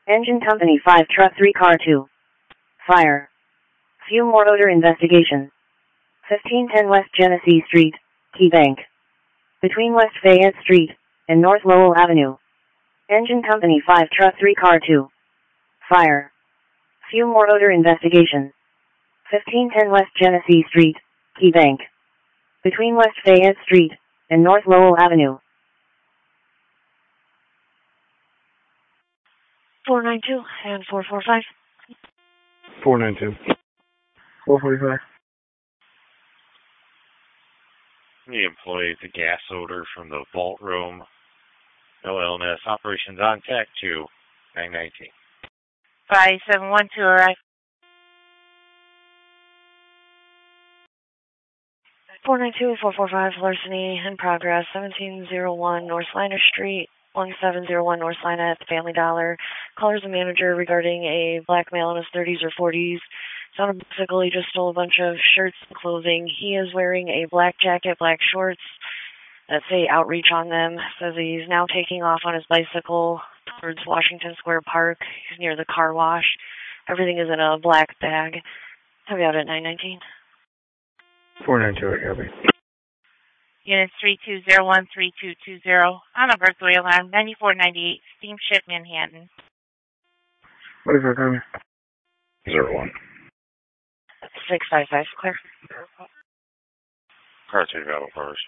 Engine Company 5 Truck 3 Car 2. Fire. Fuel more odor investigation. 1510 West Genesee Street, Key Bank. Between West Fayette Street and North Lowell Avenue. Engine Company 5 Truck 3 Car 2. Fire. Fuel more odor investigation. 1510 West Genesee Street, Key Bank. Between West Fayette Street and North Lowell Avenue. 492 and 445. 492. 445. The employee, the gas odor from the vault room. No illness. Operations on tech 2, 919. 5712 arrive. 492 445 larceny in progress. 1701 North Liner Street. 1701 North Lina at the Family Dollar. Callers a manager regarding a black male in his 30s or 40s. Sounded bicycle. He just stole a bunch of shirts and clothing. He is wearing a black jacket, black shorts that say outreach on them. Says he's now taking off on his bicycle towards Washington Square Park. He's near the car wash. Everything is in a black bag. Have you out at 919? 492, copy. Units 32013220 on a burglary alarm, 9498 Steamship Manhattan. What is our time? 01. 655, clear. Car 2 travel first.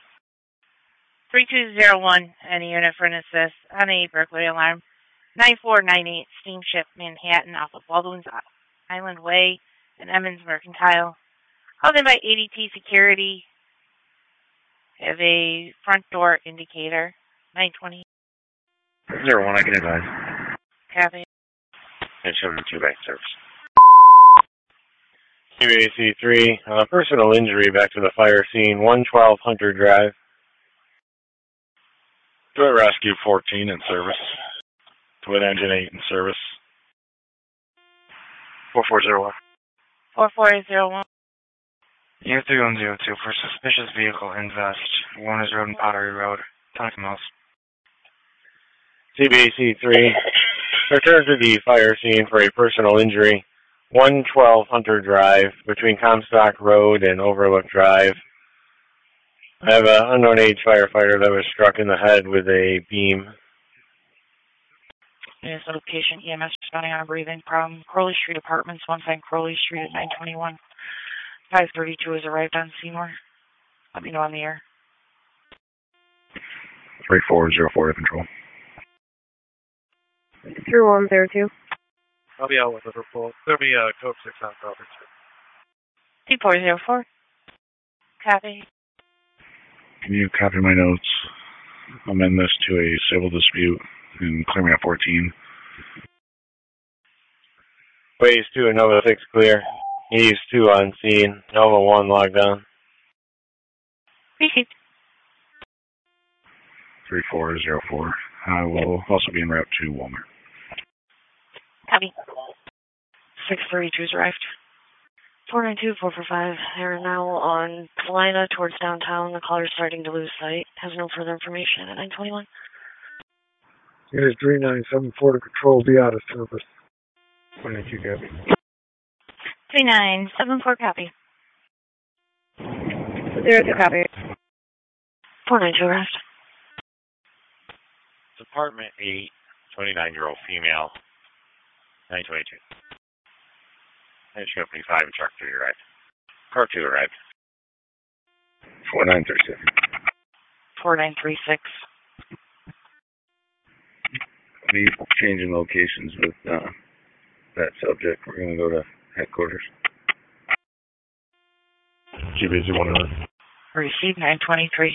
3201, any unit for an assist on a burglary alarm, 9498 Steamship Manhattan off of Baldwin's Island Way and Emmons Mercantile. Called in by ADT Security. Have a front door indicator, 920. 01, I can advise. Copy. And show me 2 bank service. CBAC3, personal injury back to the fire scene, 112 Hunter Drive. Joy Rescue 14 in service. Twin Engine 8 in service. 4401. 4401. Year 3102 for suspicious vehicle invest. Warner's Road and Pottery Road. 20 miles. CBAC3, return to the fire scene for a personal injury. 112 Hunter Drive, between Comstock Road and Overlook Drive. I have an unknown age firefighter that was struck in the head with a beam. Yes, location EMS responding on a breathing problem. Crowley Street Apartments, 15 Crowley Street at 921. 532 has arrived on Seymour. Let me know on the air. 3404 to control. 3102. I'll be out with Liverpool. There'll be a code 6 on Crawford. 2404. Copy. Can you copy my notes? Amend this to a civil dispute and clear me at 14. Ways 2 and Nova 6 clear. Eves 2 on scene. Nova 1 logged on. Received. 3404. I will also be en route to Walmart. Copy. 632's arrived. 492 445. They're now on Salina towards downtown. The caller's starting to lose sight. Has no further information at 921. Unit 3974 to control, be out of service. 22 copy. 3974 copy. 02 copy. 492 arrived. Apartment 8, 29-year-old female, 922. Engine Company 5 and Truck 3 arrived. Car 2 arrived. 4936. 4936. Be changing locations with that subject. We're going to go to headquarters. GBAC 1. Received 923.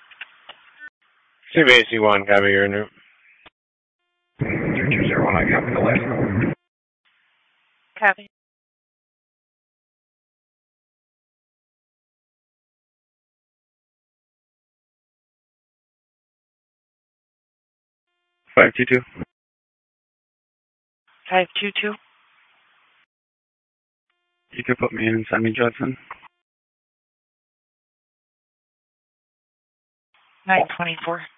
CBAC 1, copy your new. 3201, I copy the last number. Copy. Five two two. 522. You could put me in Sammy Judson. 924.